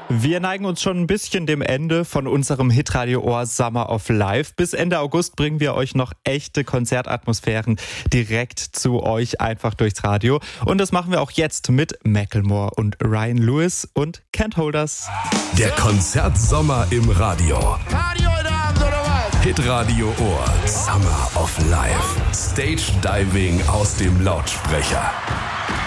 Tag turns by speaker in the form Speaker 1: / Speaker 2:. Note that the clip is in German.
Speaker 1: Wir neigen uns schon ein bisschen dem Ende von unserem Hitradio Ohr Summer of Life. Bis Ende August bringen wir euch noch echte Konzertatmosphären direkt zu euch einfach durchs Radio. Und das machen wir auch jetzt mit Macklemore und Ryan Lewis und Can't Hold Us.
Speaker 2: Der Konzertsommer im Radio. Hitradio Ohr Summer of Life. Stage Diving aus dem Lautsprecher.